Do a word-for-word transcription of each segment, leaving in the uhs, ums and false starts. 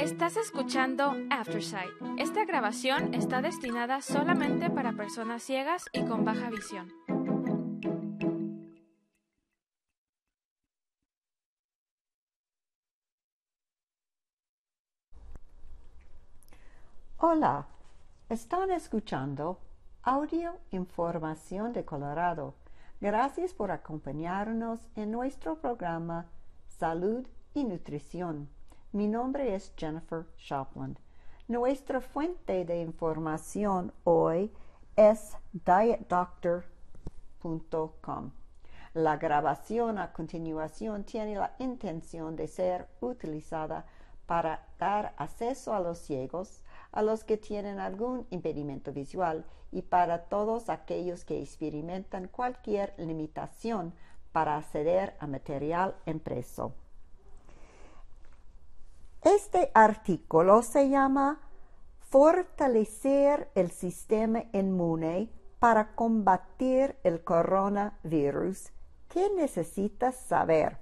Estás escuchando Aftersight. Esta grabación está destinada solamente para personas ciegas y con baja visión. Hola, están escuchando Audio Información de Colorado. Gracias por acompañarnos en nuestro programa Salud y Nutrición. Mi nombre es Jennifer Shopland. Nuestra fuente de información hoy es diet doctor punto com. La grabación a continuación tiene la intención de ser utilizada para dar acceso a los ciegos, a los que tienen algún impedimento visual y para todos aquellos que experimentan cualquier limitación para acceder a material impreso. Este artículo se llama Fortalecer el sistema inmune para combatir el coronavirus. ¿Qué necesitas saber?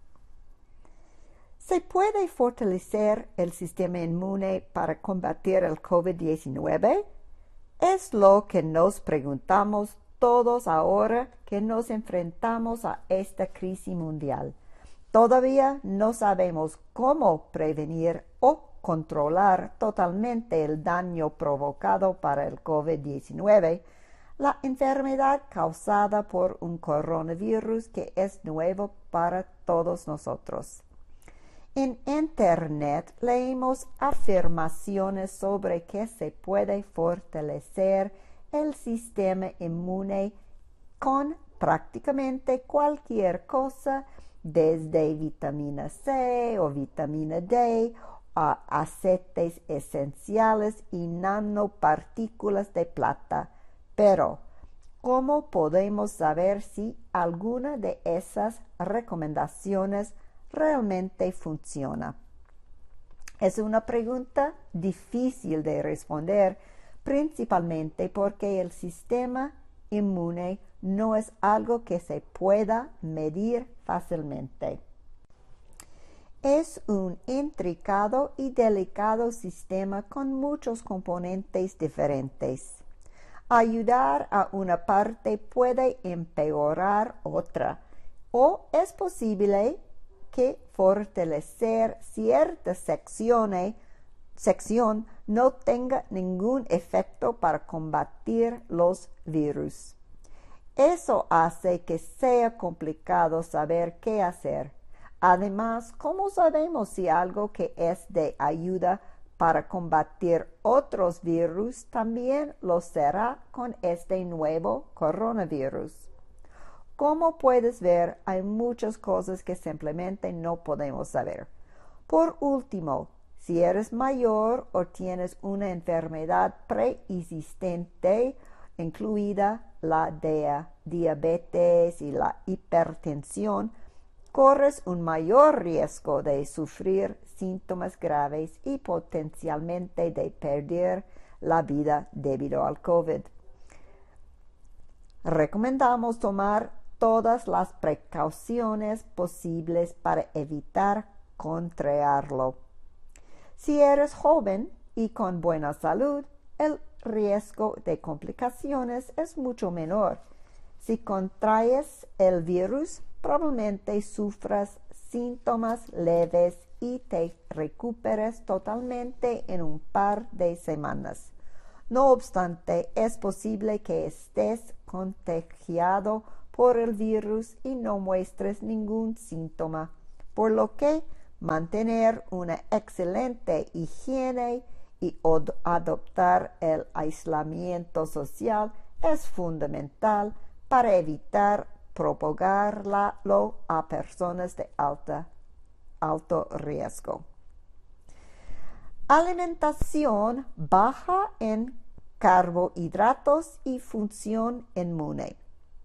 ¿Se puede fortalecer el sistema inmune para combatir el COVID diecinueve? Es lo que nos preguntamos todos ahora que nos enfrentamos a esta crisis mundial. Todavía no sabemos cómo prevenir o controlar totalmente el daño provocado para el COVID diecinueve, la enfermedad causada por un coronavirus que es nuevo para todos nosotros. En Internet leemos afirmaciones sobre que se puede fortalecer el sistema inmune con prácticamente cualquier cosa, desde vitamina C o vitamina D a aceites esenciales y nanopartículas de plata. Pero, ¿cómo podemos saber si alguna de esas recomendaciones realmente funciona? Es una pregunta difícil de responder, principalmente porque el sistema inmune no es algo que se pueda medir fácilmente. Es un intricado y delicado sistema con muchos componentes diferentes. Ayudar a una parte puede empeorar otra, o es posible que fortalecer cierta sección, sección no tenga ningún efecto para combatir los virus. Eso hace que sea complicado saber qué hacer. Además, ¿cómo sabemos si algo que es de ayuda para combatir otros virus también lo será con este nuevo coronavirus? Como puedes ver, hay muchas cosas que simplemente no podemos saber. Por último, si eres mayor o tienes una enfermedad preexistente, incluida la de diabetes y la hipertensión, corres un mayor riesgo de sufrir síntomas graves y potencialmente de perder la vida debido al COVID. Recomendamos tomar todas las precauciones posibles para evitar contraerlo. Si eres joven y con buena salud, el riesgo de complicaciones es mucho menor. Si contraes el virus, probablemente sufras síntomas leves y te recuperes totalmente en un par de semanas. No obstante, es posible que estés contagiado por el virus y no muestres ningún síntoma, por lo que mantener una excelente higiene y adoptar el aislamiento social es fundamental para evitar propagarlo a personas de alta, alto riesgo. Alimentación baja en carbohidratos y función inmune.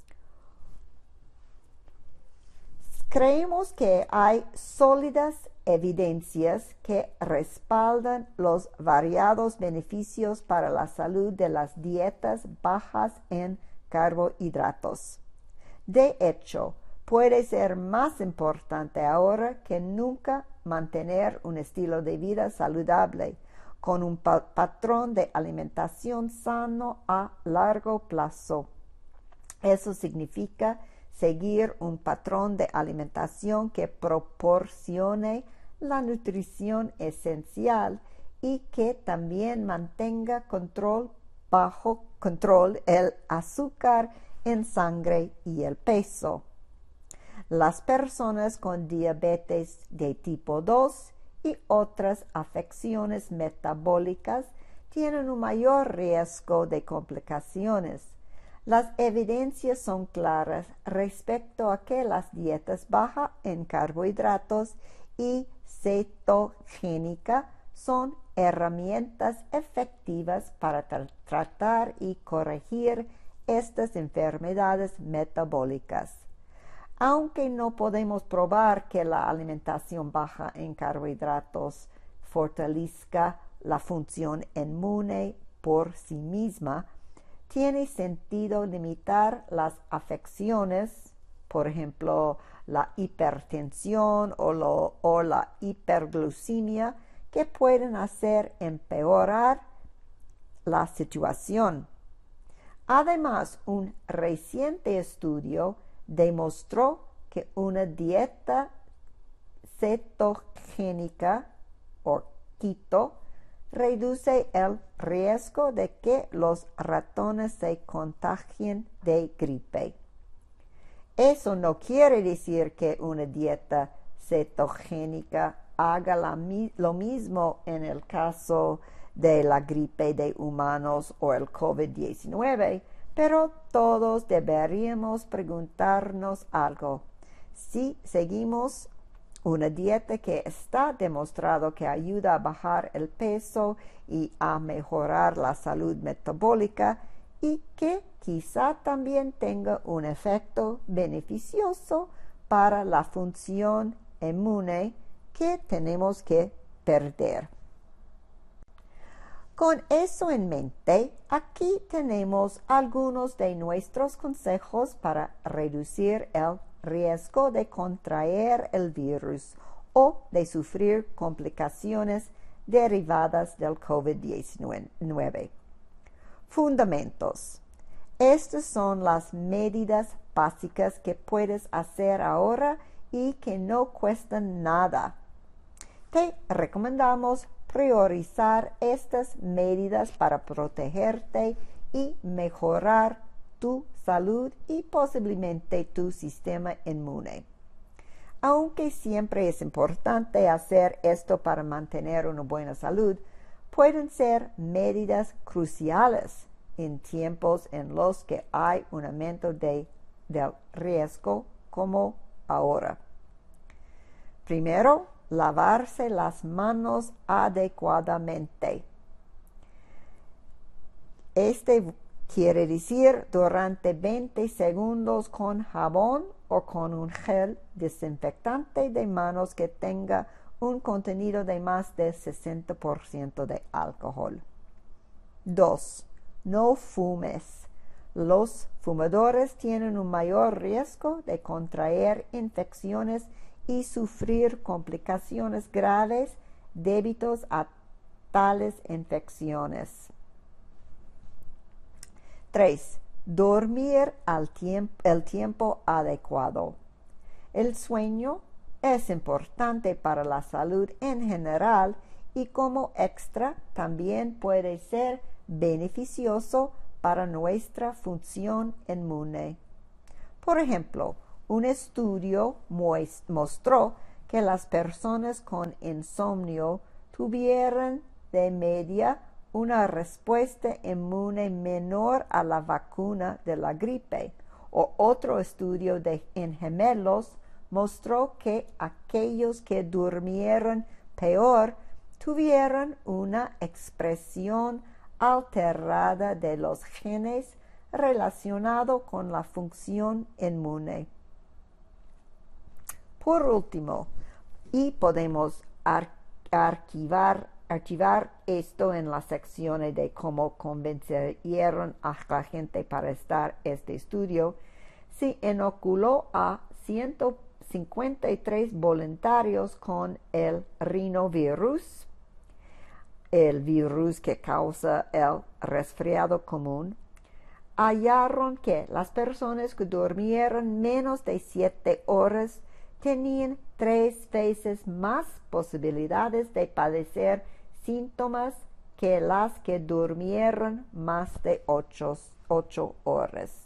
Creemos que hay sólidas evidencias que respaldan los variados beneficios para la salud de las dietas bajas en carbohidratos. De hecho, puede ser más importante ahora que nunca mantener un estilo de vida saludable con un pa- patrón de alimentación sano a largo plazo. Eso significa seguir un patrón de alimentación que proporcione la nutrición esencial y que también mantenga control bajo control el azúcar en sangre y el peso. Las personas con diabetes de tipo dos y otras afecciones metabólicas tienen un mayor riesgo de complicaciones. Las evidencias son claras respecto a que las dietas bajas en carbohidratos y cetogénica son herramientas efectivas para tra- tratar y corregir estas enfermedades metabólicas. Aunque no podemos probar que la alimentación baja en carbohidratos fortalezca la función inmune por sí misma, tiene sentido limitar las afecciones, por ejemplo, la hipertensión o, lo, o la hiperglucemia, que pueden hacer empeorar la situación. Además, un reciente estudio demostró que una dieta cetogénica o keto reduce el riesgo de que los ratones se contagien de gripe. Eso no quiere decir que una dieta cetogénica haga la, lo mismo en el caso de la gripe de humanos o el COVID diecinueve, pero todos deberíamos preguntarnos algo. Si seguimos una dieta que está demostrado que ayuda a bajar el peso y a mejorar la salud metabólica y que quizá también tenga un efecto beneficioso para la función inmune que tenemos que perder. Con eso en mente, aquí tenemos algunos de nuestros consejos para reducir el riesgo de contraer el virus o de sufrir complicaciones derivadas del COVID diecinueve. Fundamentos. Estas son las medidas básicas que puedes hacer ahora y que no cuestan nada. Te recomendamos priorizar estas medidas para protegerte y mejorar tu salud y posiblemente tu sistema inmune. Aunque siempre es importante hacer esto para mantener una buena salud, pueden ser medidas cruciales en tiempos en los que hay un aumento de, del riesgo como ahora. Primero, lavarse las manos adecuadamente. Este quiere decir durante veinte segundos con jabón o con un gel desinfectante de manos que tenga un contenido de más de sesenta por ciento de alcohol. dos. No fumes. Los fumadores tienen un mayor riesgo de contraer infecciones y sufrir complicaciones graves debido a tales infecciones. tres. Dormir al tiemp- el tiempo adecuado. El sueño es importante para la salud en general y como extra también puede ser beneficioso para nuestra función inmune. Por ejemplo, un estudio mostró que las personas con insomnio tuvieron de media una respuesta inmune menor a la vacuna de la gripe. O otro estudio de, en gemelos mostró que aquellos que durmieron peor tuvieron una expresión alterada de los genes relacionado con la función inmune. Por último, y podemos ar- archivar, archivar esto en las secciones de cómo convencieron a la gente para estar este estudio, se inoculó a ciento cincuenta y tres voluntarios con el rinovirus, el virus que causa el resfriado común, hallaron que las personas que durmieron menos de siete horas tenían tres veces más posibilidades de padecer síntomas que las que durmieron más de ocho, ocho horas.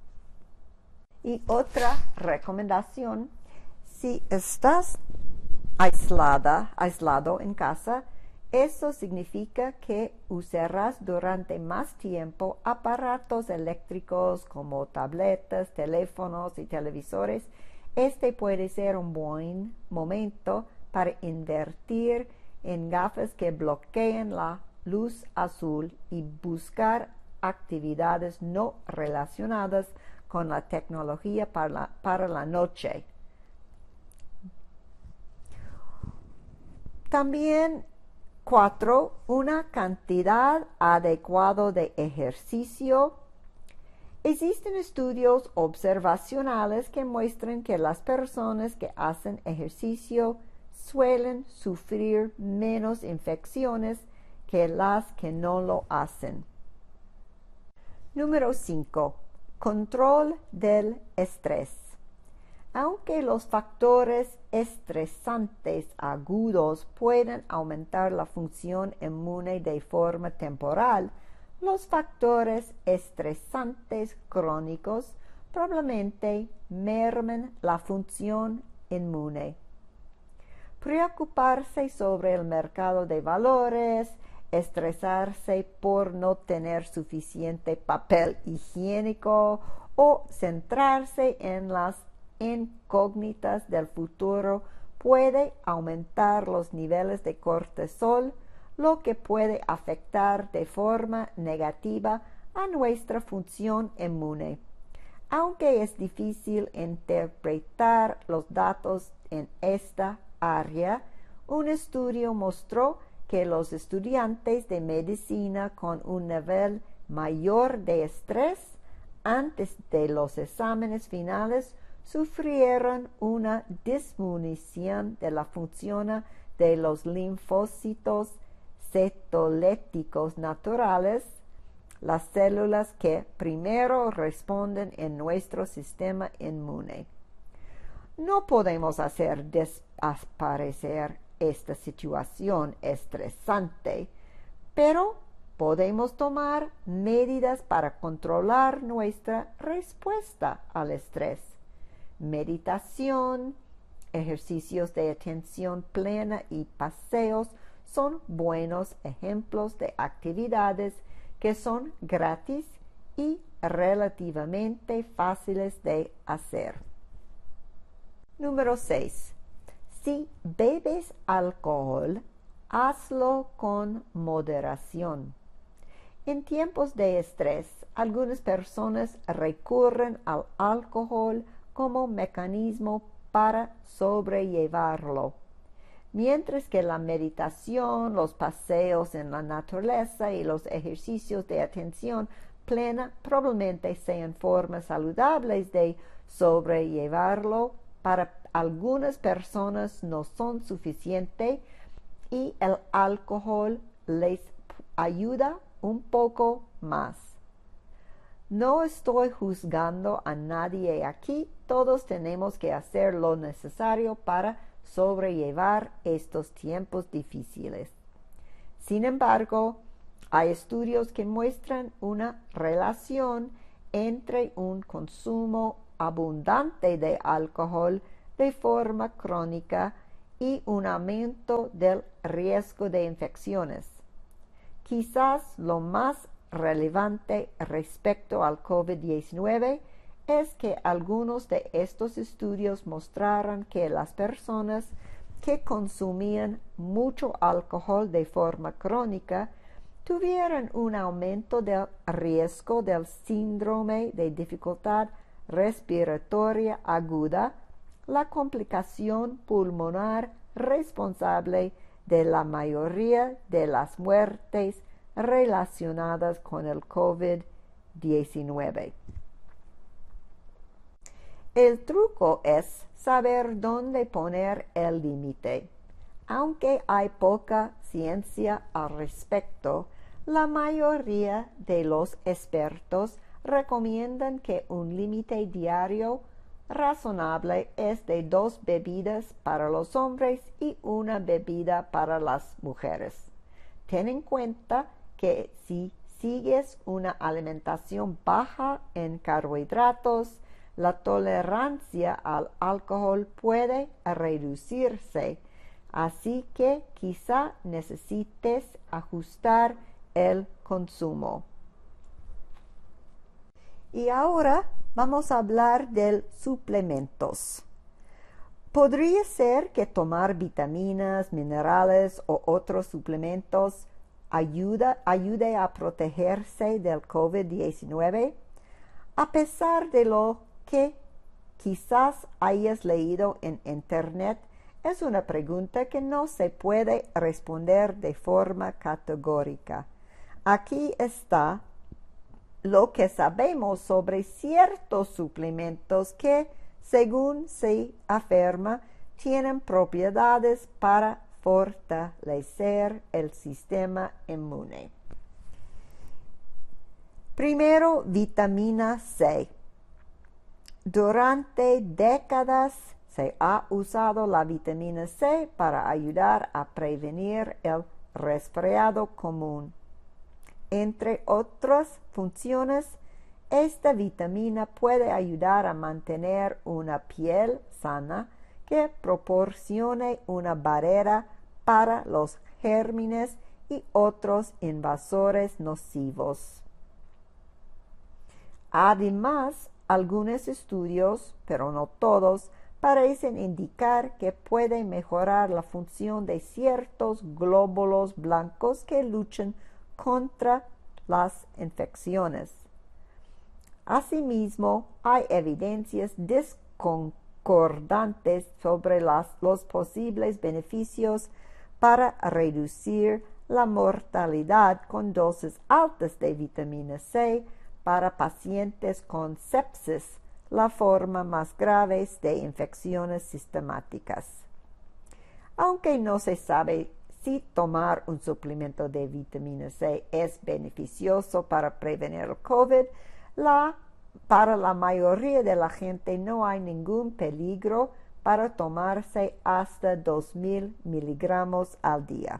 Y otra recomendación: si estás aislada, aislado en casa, eso significa que usarás durante más tiempo aparatos eléctricos como tabletas, teléfonos y televisores. Este puede ser un buen momento para invertir en gafas que bloqueen la luz azul y buscar actividades no relacionadas con la tecnología para la, para la noche. También, cuatro, una cantidad adecuada de ejercicio. Existen estudios observacionales que muestran que las personas que hacen ejercicio suelen sufrir menos infecciones que las que no lo hacen. Número cinco. Control del estrés. Aunque los factores estresantes agudos pueden aumentar la función inmune de forma temporal, los factores estresantes crónicos probablemente mermen la función inmune. Preocuparse sobre el mercado de valores, estresarse por no tener suficiente papel higiénico o centrarse en las incógnitas del futuro puede aumentar los niveles de cortisol, lo que puede afectar de forma negativa a nuestra función inmune. Aunque es difícil interpretar los datos en esta área, un estudio mostró que los estudiantes de medicina con un nivel mayor de estrés antes de los exámenes finales sufrieron una disminución de la función de los linfocitos citoléticos naturales, las células que primero responden en nuestro sistema inmune. No podemos hacer desaparecer esta situación estresante, pero podemos tomar medidas para controlar nuestra respuesta al estrés. Meditación, ejercicios de atención plena y paseos son buenos ejemplos de actividades que son gratis y relativamente fáciles de hacer. Número seis. Si bebes alcohol, hazlo con moderación. En tiempos de estrés, algunas personas recurren al alcohol como mecanismo para sobrellevarlo, mientras que la meditación, los paseos en la naturaleza y los ejercicios de atención plena probablemente sean formas saludables de sobrellevarlo. Para algunas personas no son suficientes y el alcohol les ayuda un poco más. No estoy juzgando a nadie aquí, todos tenemos que hacer lo necesario para sobrellevar estos tiempos difíciles. Sin embargo, hay estudios que muestran una relación entre un consumo abundante de alcohol de forma crónica y un aumento del riesgo de infecciones. Quizás lo más relevante respecto al COVID diecinueve es que algunos de estos estudios mostraron que las personas que consumían mucho alcohol de forma crónica tuvieron un aumento del riesgo del síndrome de dificultad respiratoria aguda, la complicación pulmonar responsable de la mayoría de las muertes relacionadas con el COVID diecinueve. El truco es saber dónde poner el límite. Aunque hay poca ciencia al respecto, la mayoría de los expertos recomiendan que un límite diario razonable es de dos bebidas para los hombres y una bebida para las mujeres. Ten en cuenta que si sigues una alimentación baja en carbohidratos, la tolerancia al alcohol puede reducirse, así que quizá necesites ajustar el consumo. Y ahora vamos a hablar de suplementos. Podría ser que tomar vitaminas, minerales o otros suplementos ayuda, ayude a protegerse del COVID diecinueve. A pesar de lo que quizás hayas leído en Internet, es una pregunta que no se puede responder de forma categórica. Aquí está lo que sabemos sobre ciertos suplementos que, según se afirma, tienen propiedades para fortalecer el sistema inmune. Primero, vitamina C. Durante décadas se ha usado la vitamina C para ayudar a prevenir el resfriado común. Entre otras funciones, esta vitamina puede ayudar a mantener una piel sana que proporcione una barrera para los gérmenes y otros invasores nocivos. Además, algunos estudios, pero no todos, parecen indicar que puede mejorar la función de ciertos glóbulos blancos que luchan contra las infecciones. Asimismo, hay evidencias discordantes sobre las, los posibles beneficios para reducir la mortalidad con dosis altas de vitamina C para pacientes con sepsis, la forma más grave de infecciones sistemáticas. Aunque no se sabe si tomar un suplemento de vitamina C es beneficioso para prevenir el COVID, la, para la mayoría de la gente no hay ningún peligro para tomarse hasta dos mil miligramos al día.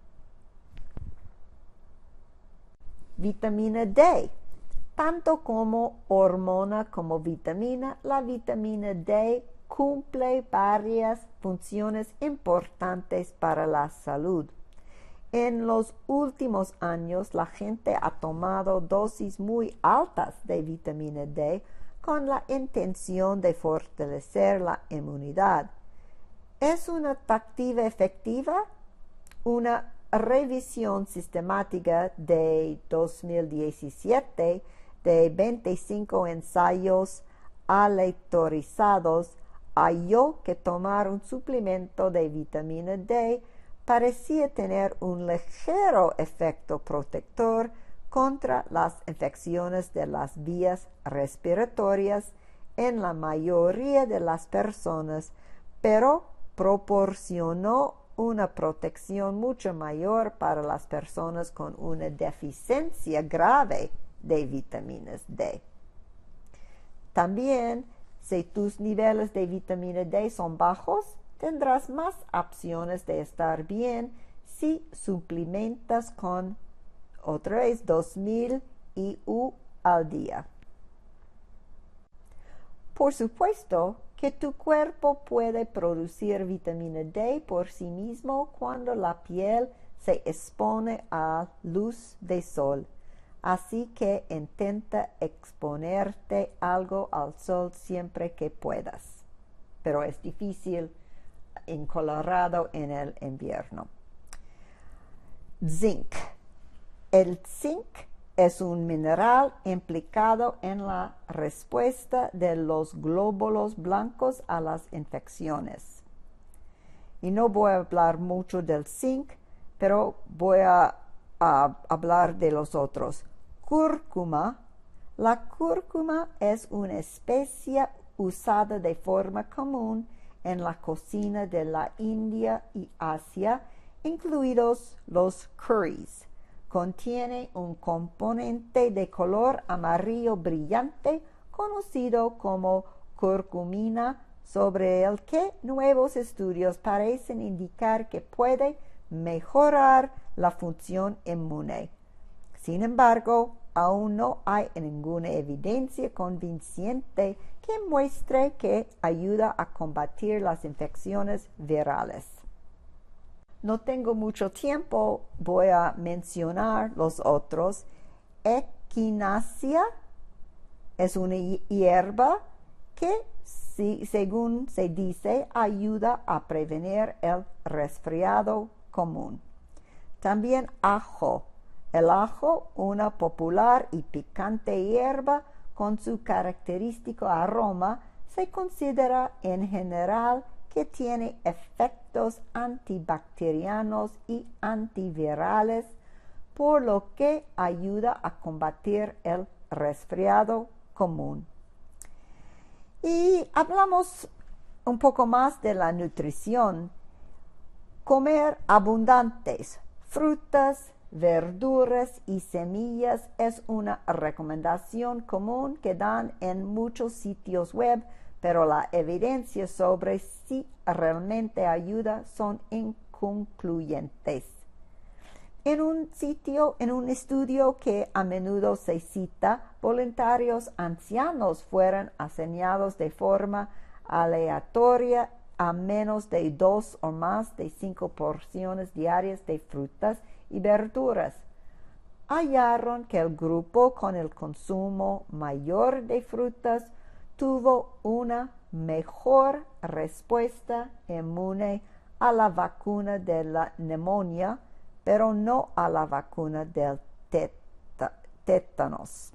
Vitamina D. Tanto como hormona como vitamina, la vitamina D cumple varias funciones importantes para la salud. En los últimos años, la gente ha tomado dosis muy altas de vitamina D con la intención de fortalecer la inmunidad. ¿Es una táctica efectiva? Una revisión sistemática de dos mil diecisiete de veinticinco ensayos aleatorizados halló que tomar un suplemento de vitamina D parecía tener un ligero efecto protector contra las infecciones de las vías respiratorias en la mayoría de las personas, pero proporcionó una protección mucho mayor para las personas con una deficiencia grave de vitaminas D. También, si tus niveles de vitamina D son bajos, tendrás más opciones de estar bien si suplementas con otra vez dos mil I U al día. Por supuesto que tu cuerpo puede producir vitamina D por sí mismo cuando la piel se expone a luz de sol. Así que intenta exponerte algo al sol siempre que puedas. Pero es difícil en Colorado en el invierno. Zinc. El zinc es un mineral implicado en la respuesta de los glóbulos blancos a las infecciones. Y no voy a hablar mucho del zinc, pero voy a, a hablar de los otros. Cúrcuma. La cúrcuma es una especia usada de forma común en la cocina de la India y Asia, incluidos los curries. Contiene un componente de color amarillo brillante conocido como curcumina, sobre el que nuevos estudios parecen indicar que puede mejorar la función inmune. Sin embargo, aún no hay ninguna evidencia convincente que muestre que ayuda a combatir las infecciones virales. No tengo mucho tiempo, voy a mencionar los otros. Echinacea es una hierba que, si, según se dice, ayuda a prevenir el resfriado común. También ajo. El ajo, una popular y picante hierba con su característico aroma, se considera en general que tiene efectos antibacterianos y antivirales, por lo que ayuda a combatir el resfriado común. Y hablamos un poco más de la nutrición. Comer abundantes frutas, verduras y semillas es una recomendación común que dan en muchos sitios web, pero la evidencia sobre si realmente ayuda son inconcluyentes. En un sitio, en un estudio que a menudo se cita, voluntarios ancianos fueron asignados de forma aleatoria a menos de dos o más de cinco porciones diarias de frutas y verduras. Hallaron que el grupo con el consumo mayor de frutas tuvo una mejor respuesta inmune a la vacuna de la neumonía, pero no a la vacuna del tétanos.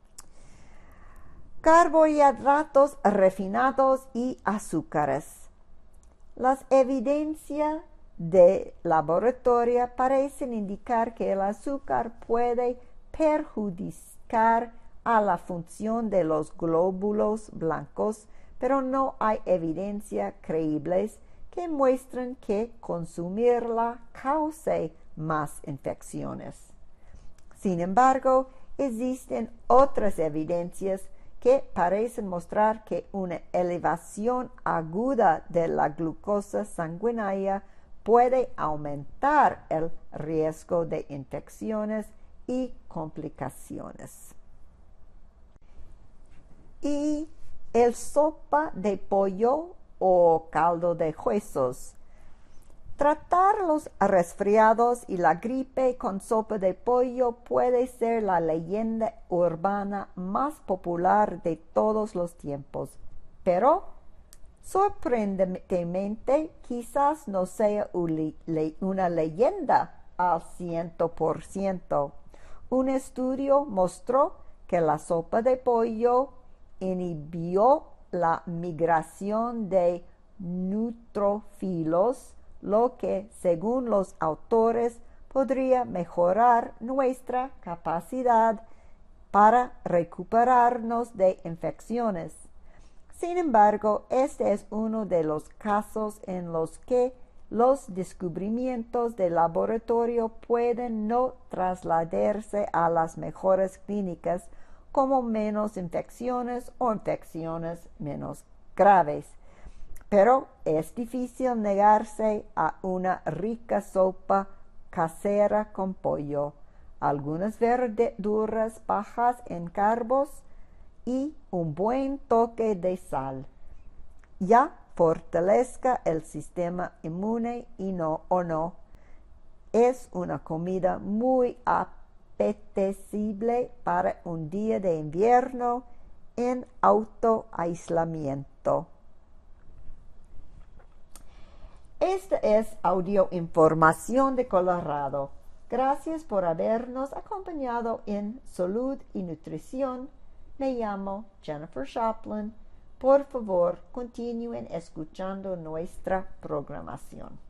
Carbohidratos refinados y azúcares. Las evidencias de laboratorio parecen indicar que el azúcar puede perjudicar a la función de los glóbulos blancos, pero no hay evidencia creíbles que muestren que consumirla cause más infecciones. Sin embargo, existen otras evidencias que parecen mostrar que una elevación aguda de la glucosa sanguínea puede aumentar el riesgo de infecciones y complicaciones. Y el sopa de pollo o caldo de huesos. Tratar los resfriados y la gripe con sopa de pollo puede ser la leyenda urbana más popular de todos los tiempos, pero sorprendentemente quizás no sea una leyenda al ciento por ciento. Un estudio mostró que la sopa de pollo inhibió la migración de neutrófilos, lo que, según los autores, podría mejorar nuestra capacidad para recuperarnos de infecciones. Sin embargo, este es uno de los casos en los que los descubrimientos de laboratorio pueden no trasladarse a las mejores clínicas como menos infecciones o infecciones menos graves. Pero es difícil negarse a una rica sopa casera con pollo, algunas verduras bajas en carbos y un buen toque de sal. Ya fortalezca el sistema inmune y no o no. Es una comida muy apetecible para un día de invierno en autoaislamiento. Esta es Audio Información de Colorado. Gracias por habernos acompañado en Salud y Nutrición. Me llamo Jennifer Shopland. Por favor, continúen escuchando nuestra programación.